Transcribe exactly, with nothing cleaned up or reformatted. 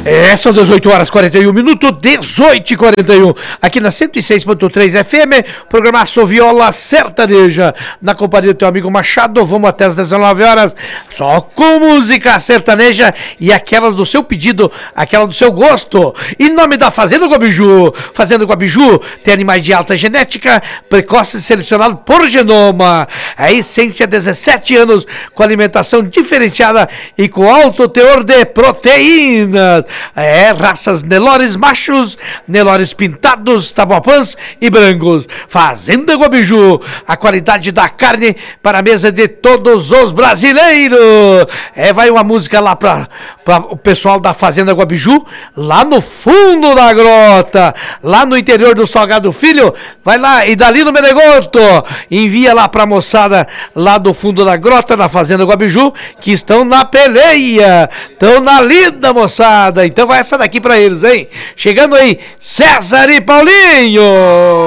É, são dezoito horas e quarenta e um minutos, dezoito e quarenta e um, aqui na cento e seis ponto três F M, programaço Viola Sertaneja, na companhia do teu amigo Machado. Vamos até as dezenove horas, só com música sertaneja e aquelas do seu pedido, aquela do seu gosto. Em nome da Fazenda Guabiju, Fazenda Guabiju tem animais de alta genética, precoce selecionado por genoma, a essência dezessete anos, com alimentação diferenciada e com alto teor de proteínas. É, raças Nelores machos, Nelores pintados, tabuapãs e brancos. Fazenda Guabiju, a qualidade da carne para a mesa de todos os brasileiros. É, vai uma música lá para o pessoal da Fazenda Guabiju, lá no fundo da grota, lá no interior do Salgado Filho. Vai lá, e dali no Menegoto, envia lá para a moçada lá do fundo da grota, na Fazenda Guabiju, que estão na peleia, estão na lida, moçada. Então vai essa daqui pra eles, hein? Chegando aí, César e Paulinho!